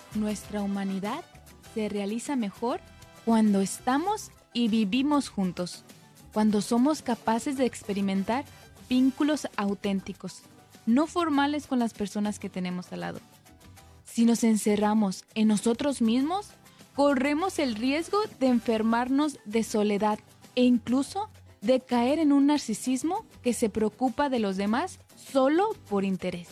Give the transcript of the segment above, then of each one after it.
Nuestra humanidad se realiza mejor cuando estamos y vivimos juntos, cuando somos capaces de experimentar vínculos auténticos, no formales con las personas que tenemos al lado. Si nos encerramos en nosotros mismos, corremos el riesgo de enfermarnos de soledad e incluso de caer en un narcisismo que se preocupa de los demás solo por interés.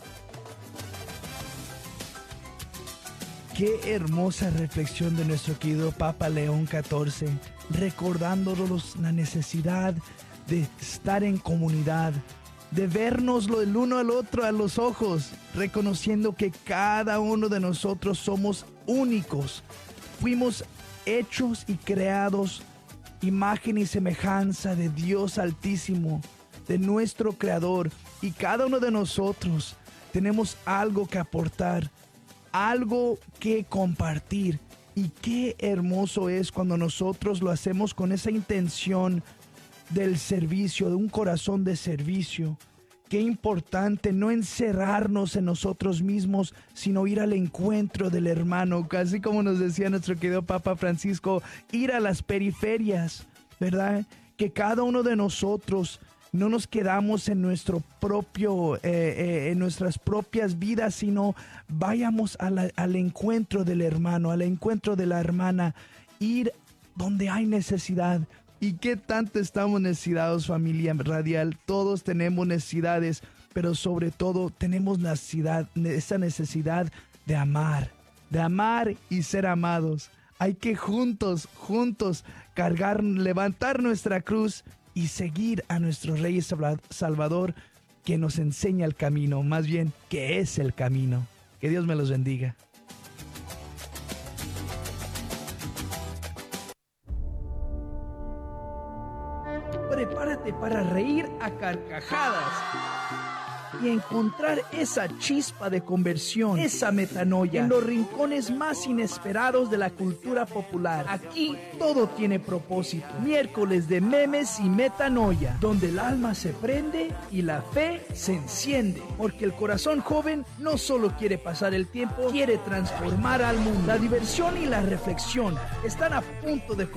Qué hermosa reflexión de nuestro querido Papa León XIV, recordándonos la necesidad de estar en comunidad, de vernos el uno al otro a los ojos, reconociendo que cada uno de nosotros somos únicos. Fuimos hechos y creados imagen y semejanza de Dios Altísimo, de nuestro Creador, y cada uno de nosotros tenemos algo que aportar, algo que compartir. Y qué hermoso es cuando nosotros lo hacemos con esa intención del servicio, de un corazón de servicio. Qué importante no encerrarnos en nosotros mismos, sino ir al encuentro del hermano, casi como nos decía nuestro querido Papa Francisco, ir a las periferias, ¿verdad? Que cada uno de nosotros no nos quedamos en nuestro propio, en nuestras propias vidas, sino vayamos al encuentro del hermano, al encuentro de la hermana, ir donde hay necesidad. ¿Y qué tanto estamos necesitados, familia radial? Todos tenemos necesidades, pero sobre todo tenemos esa necesidad de amar y ser amados. Hay que juntos cargar, levantar nuestra cruz y seguir a nuestro Rey Salvador, que nos enseña el camino, más bien que es el camino. Que Dios me los bendiga. Prepárate para reír a carcajadas y encontrar esa chispa de conversión, esa metanoia en los rincones más inesperados de la cultura popular. Aquí todo tiene propósito. Miércoles de memes y metanoia, donde el alma se prende y la fe se enciende, porque el corazón joven no solo quiere pasar el tiempo, quiere transformar al mundo. La diversión y la reflexión están a punto de